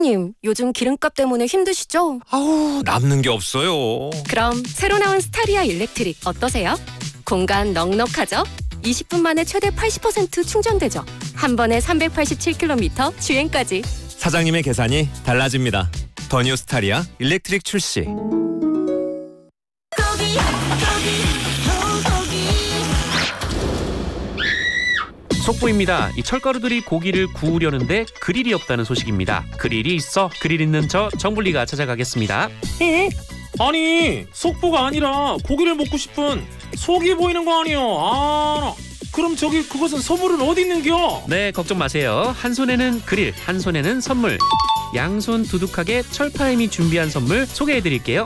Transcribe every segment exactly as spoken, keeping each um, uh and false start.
님, 요즘 기름값 때문에 힘드시죠? 아우, 남는 게 없어요. 그럼 새로 나온 스타리아 일렉트릭 어떠세요? 공간 넉넉하죠? 이십 분 만에 최대 팔십 퍼센트 충전되죠. 한 번에 삼백팔십칠 킬로미터 주행까지. 사장님의 계산이 달라집니다. 더 뉴 스타리아 일렉트릭 출시. 속보입니다. 이 철가루들이 고기를 구우려는데 그릴이 없다는 소식입니다. 그릴이 있어. 그릴 있는 저 정불리가 찾아가겠습니다. 에? 아니, 속보가 아니라 고기를 먹고 싶은 속이 보이는 거 아니요. 아, 그럼 저기 그것은 선물은 어디 있는겨? 네, 걱정 마세요. 한 손에는 그릴, 한 손에는 선물. 양손 두둑하게 철파임이 준비한 선물 소개해드릴게요.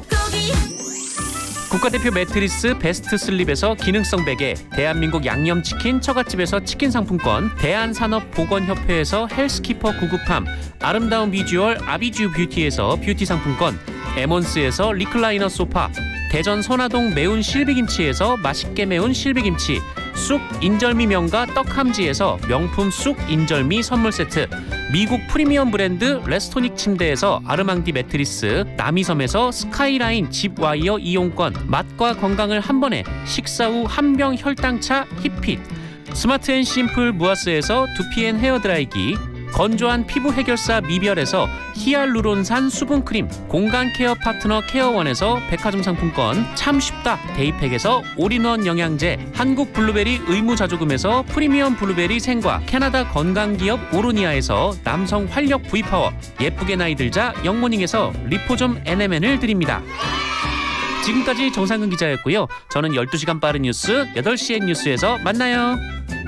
국가대표 매트리스 베스트 슬립에서 기능성 베개, 대한민국 양념치킨 처갓집에서 치킨 상품권, 대한산업보건협회에서 헬스키퍼 구급함, 아름다운 비주얼 아비주 뷰티에서 뷰티 상품권, 에몬스에서 리클라이너 소파, 대전 선화동 매운 실비김치에서 맛있게 매운 실비김치, 쑥 인절미 명가 떡함지에서 명품 쑥 인절미 선물 세트, 미국 프리미엄 브랜드 레스토닉 침대에서 아르망디 매트리스, 남이섬에서 스카이라인 집 와이어 이용권, 맛과 건강을 한 번에 식사 후 한 병 혈당차 힙핏, 스마트 앤 심플 무아스에서 두피앤 헤어드라이기, 건조한 피부 해결사 미별에서 히알루론산 수분크림, 공간 케어 파트너 케어원에서 백화점 상품권, 참 쉽다 데이팩에서 올인원 영양제, 한국 블루베리 의무자조금에서 프리미엄 블루베리 생과, 캐나다 건강기업 오로니아에서 남성 활력 V파워, 예쁘게 나이 들자 영모닝에서 리포점 엔엠엔을 드립니다. 지금까지 정상근 기자였고요. 저는 열두 시간 빠른 뉴스 여덟 시엔 뉴스에서 만나요.